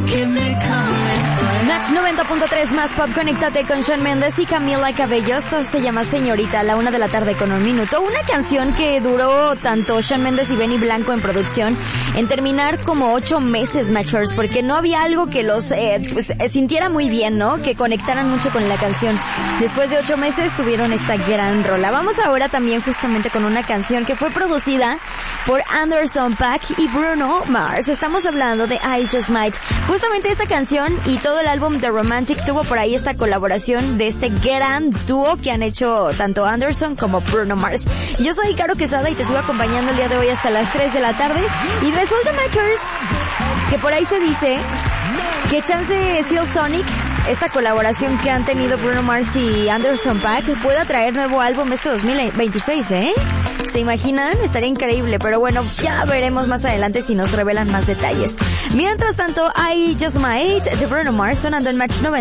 Match 90.3 más pop, conéctate con Shawn Mendes y Camila Cabello. Esto se llama Señorita, a la 1:01 Una canción que duró tanto Shawn Mendes y Benny Blanco en producción en terminar como 8 meses, Matchers, porque no había algo que los sintiera muy bien, ¿no? Que conectaran mucho con la canción. Después de 8 meses tuvieron esta gran rola. Vamos ahora también justamente con una canción que fue producida por Anderson .Paak y Bruno Mars. Estamos hablando de I Just Might. Justamente esta canción y todo el álbum The Romantic tuvo por ahí esta colaboración de este gran dúo que han hecho tanto Anderson como Bruno Mars. Yo soy Caro Quesada y te sigo acompañando el día de hoy hasta las 3 de la tarde. Y resulta, Matchers, que por ahí se dice que chance Silk Sonic, esta colaboración que han tenido Bruno Mars y Anderson .Paak, pueda traer nuevo álbum este 2026, ¿eh? ¿Se imaginan? Estaría increíble, pero bueno, ya veremos más adelante si nos revelan más detalles. Mientras tanto, I Just Might de Bruno Mars sonando en Match 90.